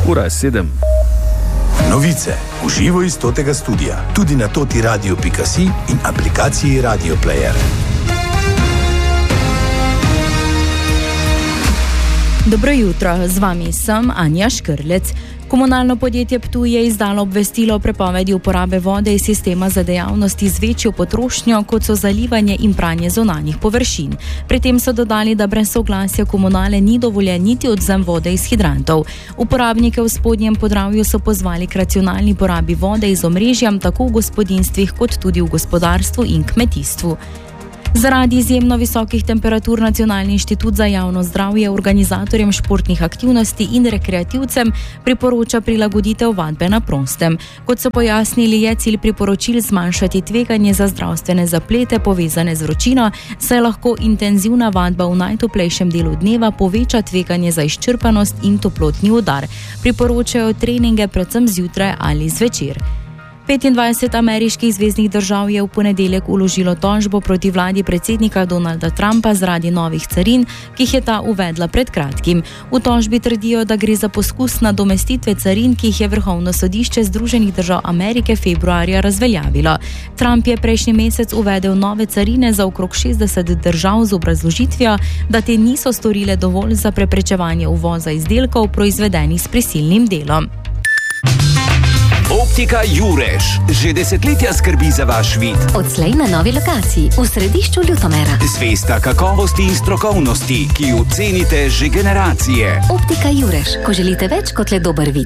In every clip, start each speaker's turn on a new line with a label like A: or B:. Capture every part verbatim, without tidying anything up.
A: Ura je sedem.
B: Novice v živo iz Totega studia, tudi na toti radio pika si in aplikaciji Radio Player.
C: Dobro jutro, z vami sem Anja Škrlec. Komunalno podjetje Ptuj je izdalo obvestilo o prepovedi uporabe vode iz sistema za dejavnosti z večjo potrošnjo, kot so zalivanje in pranje zunanjih površin. Pri tem so dodali, da brez soglasja komunale ni dovoljen niti odvzem vode iz hidrantov. Uporabnike v Spodnjem Podravju so pozvali k racionalni porabi vode iz omrežja, tako v gospodinjstvih kot tudi v gospodarstvu in kmetijstvu. Zaradi izjemno visokih temperatur Nacionalni inštitut za javno zdravje organizatorjem športnih aktivnosti in rekreativcem priporoča prilagoditev vadbe na prostem. Kot so pojasnili, je cilj priporočil zmanjšati tveganje za zdravstvene zaplete povezane z vročino, saj lahko intenzivna vadba v najtoplejšem delu dneva poveča tveganje za izčrpanost in toplotni udar. Priporočajo treninge predvsem zjutraj ali zvečer. petindvajset ameriških zveznih držav je v ponedeljek vložilo tožbo proti vladi predsednika Donalda Trumpa zaradi novih carin, ki jih je ta uvedla pred kratkim. V tožbi trdijo, da gre za poskus nadomestitve carin, ki jih je Vrhovno sodišče Združenih držav Amerike februarja razveljavilo. Trump je prejšnji mesec uvedel nove carine za okrog šestdeset držav z obrazložitvijo, da te niso storile dovolj za preprečevanje uvoza izdelkov proizvedenih s prisilnim delom.
D: Optika Jurež že desetletja skrbi za vaš vid.
E: Odslej na novi lokaciji v središču Ljutomera.
D: Zvesta kakovosti in strokovnosti, ki jo cenite že generacije.
E: Optika Jurež, ko želite več kot le dober vid.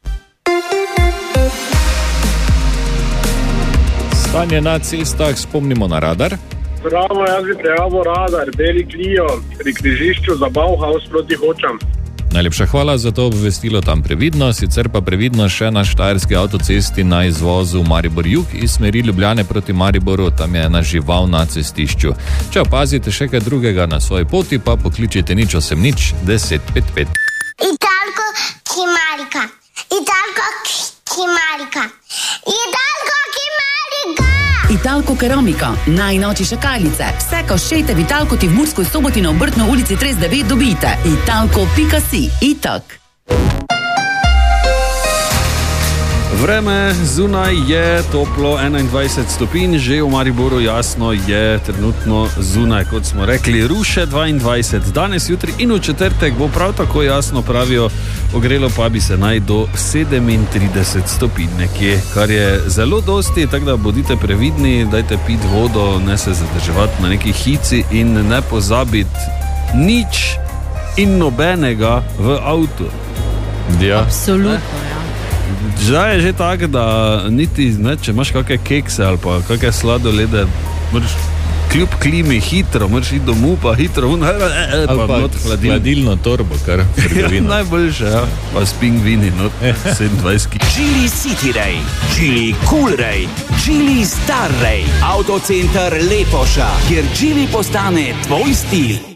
F: Stanje na cestah, spomnimo na radar.
G: Bravo, jaz bi prijavil radar, beli Clio pri križišču za Bauhaus proti Hočam.
F: Najlepša hvala za to obvestilo, tam previdno, sicer pa previdno še na štajerski avtocesti na izvozu Maribor-Jug iz smeri Ljubljane proti Mariboru, tam je ena žival na cestišču. Če opazite še kaj drugega na svoji poti, pa pokličite nič osem nič deset pet pet.
H: Italko Kimarika, Italko Kimarika, Italko Kimarika.
I: Italko Keramika, najnovejše šakalice. Vse, ko šejte v Italko ti v Murskoj Soboti na Obrtno ulici trideset devet dobite. Italko pika si. Itak.
A: Vreme zunaj je toplo, enaindvajset stopinj, že v Mariboru jasno je trenutno zunaj, kot smo rekli, ruše dvaindvajset. Danes, jutri in v četrtek bo prav tako jasno, pravijo, ogrelo pa bi se naj do sedemintrideset stopinj nekje, kar je zelo dosti, tako da bodite previdni, dajte piti vodo, ne se zadrževati na neki hici in ne pozabiti nič in nobenega v avtu.
F: Ja.
C: Absolutno.
A: Zdaj je že tako, da niti, ne, če imaš kakšne kekse ali pa kakšne sladolede, moraš kljub klimi hitro, moraš iti domov pa hitro, ne, ne, ne,
F: ali pa hladil. hladilno torbo, kar trgovino.
A: Ja, najboljše, ja, pa s pingvini, no, sedemindvajset.
D: Geely City Ray, Geely Cool Ray, Geely Star Ray, Autocenter Lepoša, kjer Geely postane tvoj stil.